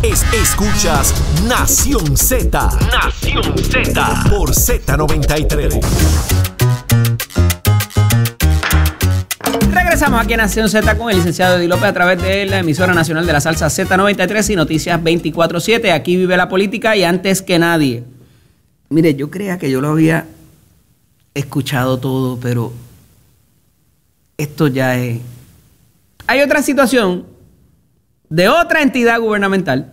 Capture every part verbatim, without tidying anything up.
Es, escuchas Nación Z. Nación Z. Por Z noventa y tres. Regresamos aquí a Nación Z con el licenciado Eddie López a través de la emisora nacional de la salsa Z noventa y tres y Noticias veinticuatro siete. Aquí vive la política y antes que nadie. Mire, yo creía que yo lo había escuchado todo, pero esto ya es... Hay otra situación de otra entidad gubernamental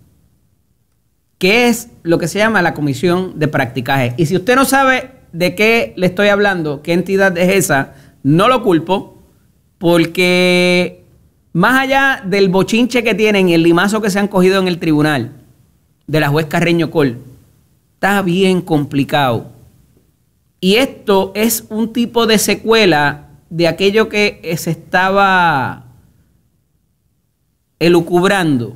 que es lo que se llama la Comisión de Practicaje. Y si usted no sabe de qué le estoy hablando, qué entidad es esa, no lo culpo, porque más allá del bochinche que tienen y el limazo que se han cogido en el tribunal de la juez Carreño Col, está bien complicado. Y esto es un tipo de secuela de aquello que se estaba elucubrando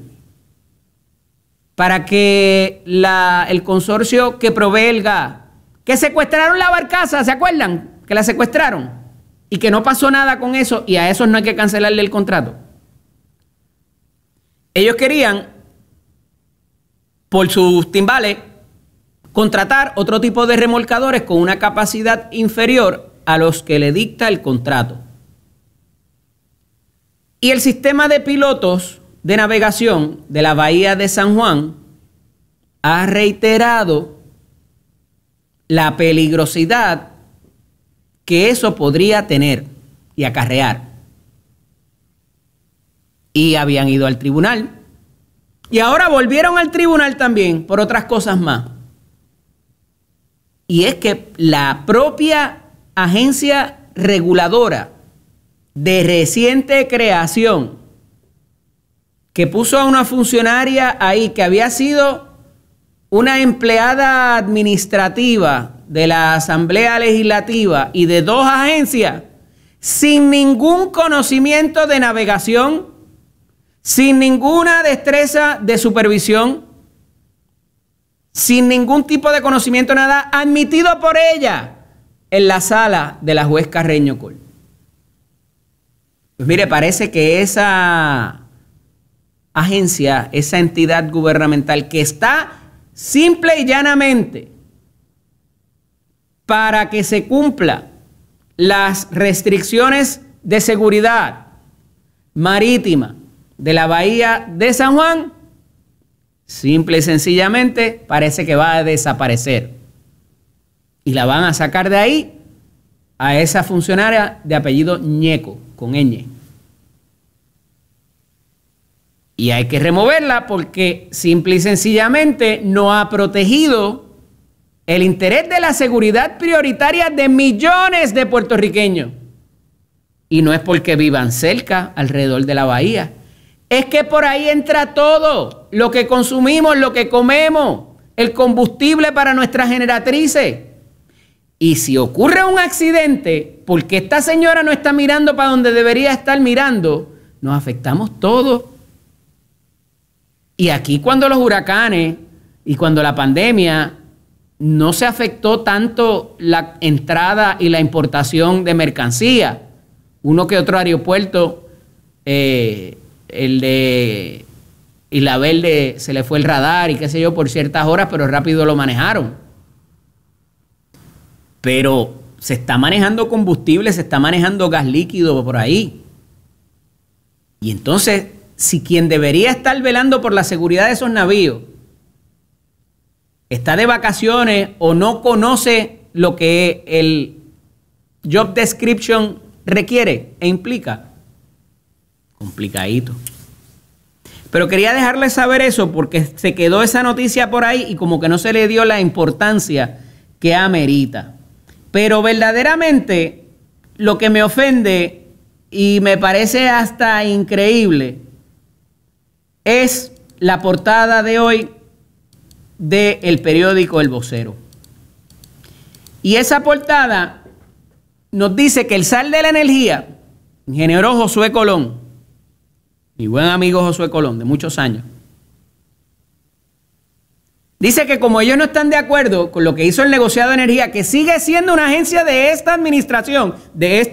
para que la, el consorcio que provee el gas, que secuestraron la barcaza, ¿se acuerdan? Que la secuestraron y que no pasó nada con eso y a esos no hay que cancelarle el contrato. Ellos querían, por sus timbales, contratar otro tipo de remolcadores con una capacidad inferior a los que le dicta el contrato. Y el sistema de pilotos de navegación de la Bahía de San Juan ha reiterado la peligrosidad que eso podría tener y acarrear. Y habían ido al tribunal. Y ahora volvieron al tribunal también por otras cosas más. Y es que la propia agencia reguladora de reciente creación, que puso a una funcionaria ahí que había sido una empleada administrativa de la Asamblea Legislativa y de dos agencias, sin ningún conocimiento de navegación, sin ninguna destreza de supervisión, sin ningún tipo de conocimiento, nada, admitido por ella en la sala de la juez Carreño Col. Pues mire, parece que esa agencia, esa entidad gubernamental que está simple y llanamente para que se cumpla las restricciones de seguridad marítima de la Bahía de San Juan, simple y sencillamente parece que va a desaparecer. Y la van a sacar de ahí a esa funcionaria de apellido Ñeco, con ñ. Y hay que removerla porque simple y sencillamente no ha protegido el interés de la seguridad prioritaria de millones de puertorriqueños. Y no es porque vivan cerca, alrededor de la bahía. Es que por ahí entra todo, lo que consumimos, lo que comemos, el combustible para nuestras generatrices. Y si ocurre un accidente, porque esta señora no está mirando para donde debería estar mirando, nos afectamos todos. Y aquí cuando los huracanes y cuando la pandemia no se afectó tanto la entrada y la importación de mercancía, uno que otro aeropuerto, eh, el de Isla Verde se le fue el radar y qué sé yo por ciertas horas, pero rápido lo manejaron. Pero se está manejando combustible, se está manejando gas líquido por ahí. Y entonces, si quien debería estar velando por la seguridad de esos navíos está de vacaciones o no conoce lo que el job description requiere e implica, complicadito. Pero quería dejarles saber eso porque se quedó esa noticia por ahí y como que no se le dio la importancia que amerita. Pero verdaderamente lo que me ofende y me parece hasta increíble es la portada de hoy del periódico El Vocero. Y esa portada nos dice que el zar de la energía, ingeniero Josué Colón, mi buen amigo Josué Colón, de muchos años, dice que como ellos no están de acuerdo con lo que hizo el negociado de energía, que sigue siendo una agencia de esta administración, de esta